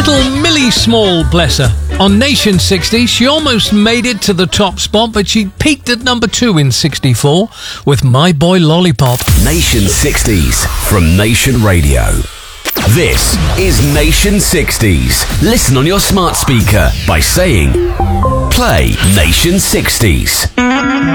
Little Millie Small, bless her. On Nation 60, she almost made it to the top spot, but she peaked at number 2 in 64 with My Boy Lollipop. Nation 60s from Nation Radio. This is Nation 60s. Listen on your smart speaker by saying, play Nation 60s.